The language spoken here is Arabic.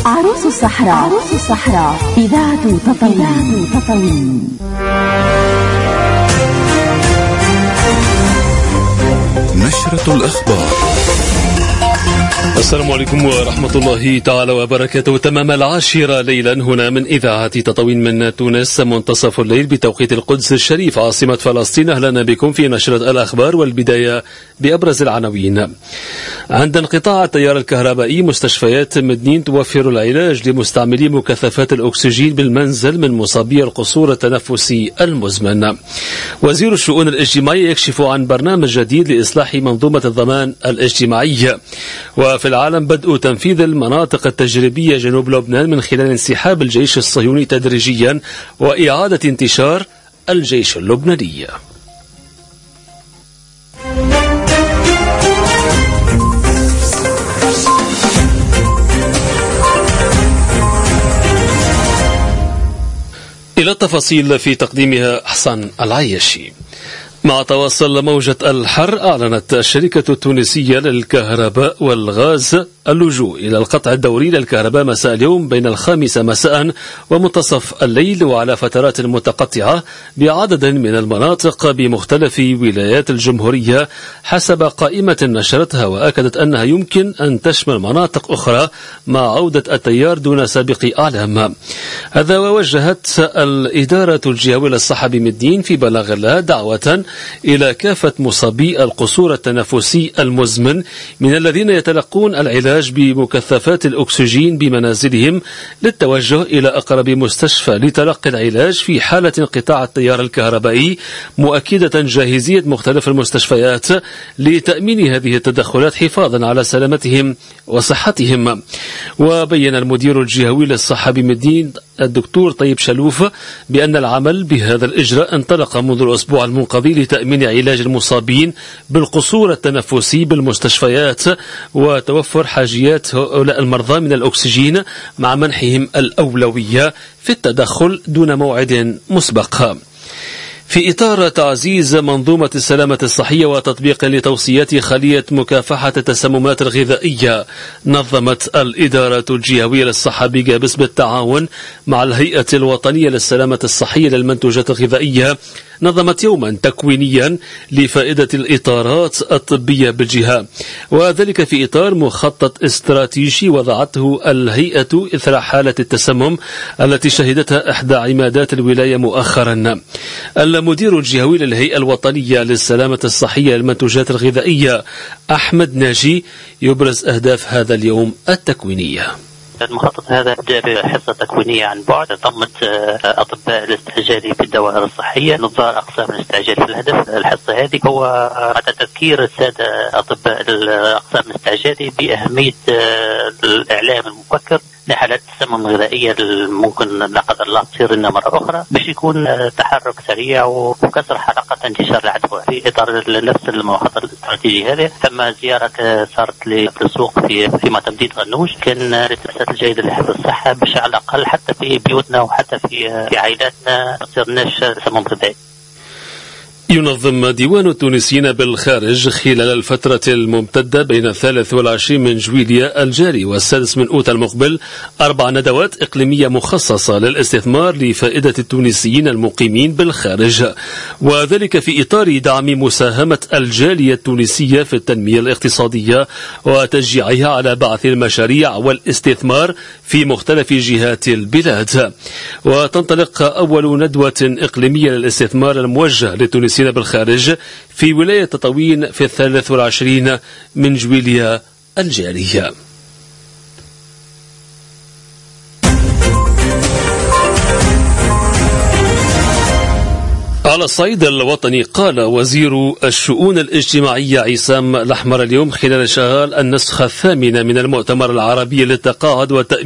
عروس الصحراء إذاعة تطاوين. نشرة الأخبار. السلام عليكم ورحمة الله تعالى وبركاته. تمام 10 ليلا هنا من إذاعة تطاوين من تونس، منتصف الليل بتوقيت القدس الشريف عاصمة فلسطين. أهلا بكم في نشرة الأخبار، والبداية بأبرز العناوين. عند انقطاع التيار الكهربائي، مستشفيات مدنين توفر العلاج لمستعملي مكثفات الأكسجين بالمنزل من مصابي القصور التنفسي المزمن. وزير الشؤون الاجتماعية يكشف عن برنامج جديد لإصلاح منظومة الضمان الاجتماعي. وفي العالم، بدء تنفيذ المناطق التجريبية جنوب لبنان من خلال انسحاب الجيش الصهيوني تدريجيا وإعادة انتشار الجيش اللبناني. إلى التفاصيل في تقديمها حسن العياشي. مع تواصل موجة الحر، أعلنت الشركة التونسية للكهرباء والغاز اللجوء إلى القطع الدوري للكهرباء مساء اليوم بين 5 مساء ومنتصف الليل، وعلى فترات متقطعة بعدد من المناطق بمختلف ولايات الجمهورية حسب قائمة نشرتها، وأكدت أنها يمكن أن تشمل مناطق أخرى مع عودة التيار دون سابق أعلام. هذا ووجهت الإدارة الجهوية للصحة بمدين في بلاغ لها دعوة إلى كافة مصابي القصور التنفسي المزمن من الذين يتلقون العلاج بمكثفات الأكسجين بمنازلهم للتوجه إلى أقرب مستشفى لتلقي العلاج في حالة انقطاع التيار الكهربائي، مؤكدة جاهزية مختلف المستشفيات لتأمين هذه التدخلات حفاظا على سلامتهم وصحتهم. وبين المدير الجهوي للصحة بمدين الدكتور طيب شلوف بأن العمل بهذا الإجراء انطلق منذ الأسبوع المنقضي لتأمين علاج المصابين بالقصور التنفسي بالمستشفيات وتوفر حاجيات هؤلاء المرضى من الأكسجين مع منحهم الأولوية في التدخل دون موعد مسبق. في إطار تعزيز منظومة السلامة الصحية وتطبيق لتوصيات خلية مكافحة التسممات الغذائية، نظمت الإدارة الجهوية للصحة بجابس بالتعاون مع الهيئة الوطنية للسلامة الصحية للمنتوجات الغذائية نظمت يوما تكوينيا لفائدة الإطارات الطبية بالجهة، وذلك في إطار مخطط استراتيجي وضعته الهيئة إثر حالة التسمم التي شهدتها إحدى عمادات الولاية مؤخرا. المدير الجهوي للهيئة الوطنية للسلامة الصحية للمنتوجات الغذائية أحمد ناجي يبرز أهداف هذا اليوم التكوينية. المخطط هذا جاء بحصة تكوينية عن بعد، ضمت أطباء الاستعجالي في الدوائر الصحية، نظار أقسام الاستعجالي. في الهدف الحصة هذه هو بعد تذكير السادة أطباء الأقسام الاستعجالي بأهمية الإعلام المبكر لحالات التسمم الغذائية ممكن لا قدر الله تصير لنا مرة أخرى، باش يكون تحرك سريع وكسر حلقة انتشار العدوى. في إطار نفس المخطط الاستراتيجي هذا تصير زيارة صارت للسوق في تمديد غنوش، كان الرسالة الجيدة لحفظ الصحة باش على الأقل حتى في بيوتنا وحتى في عائلاتنا ما تصيرناش تسمم غذائي. ينظم ديوان التونسيين بالخارج خلال الفترة الممتدة بين 23 من جويلية الجاري و6 من أوت المقبل 4 ندوات إقليمية مخصصة للاستثمار لفائدة التونسيين المقيمين بالخارج، وذلك في إطار دعم مساهمة الجالية التونسية في التنمية الاقتصادية وتشجيعها على بعث المشاريع والاستثمار في مختلف جهات البلاد. وتنطلق أول ندوة إقليمية للاستثمار الموجه للتونسيين بالخارج في ولاية تطاوين في 23 من جويلية الجارية. على الصعيد الوطني، قال وزير الشؤون الاجتماعية عصام الأحمر اليوم خلال شغال النسخة 8 من المؤتمر العربي للتقاعد والتأمين